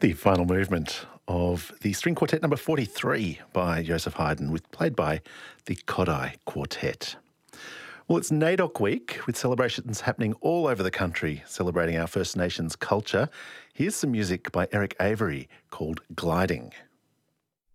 The final movement of the string quartet number 43 by Joseph Haydn, played by the Kodály Quartet. Well, it's NAIDOC week, with celebrations happening all over the country, celebrating our First Nations culture. Here's some music by Eric Avery called Gliding.